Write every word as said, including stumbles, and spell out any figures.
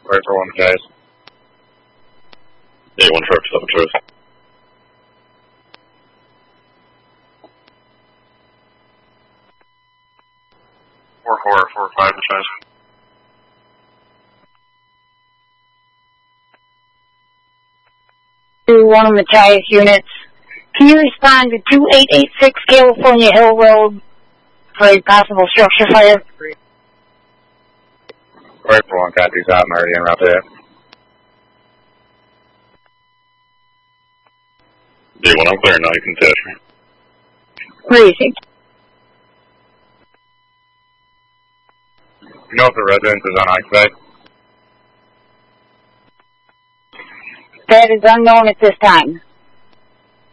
Right for one, guys. Yeah, one truck, seven truth. Four, four, four, five, guys. To one of Matthias units. Can you respond to two eight eight six California Hill Road for a possible structure fire? Right for one, copies out. I'm already en route to it. D one, I'm clear now. You can touch me. Precinct. You know if the residence is unoccupied? That is unknown at this time.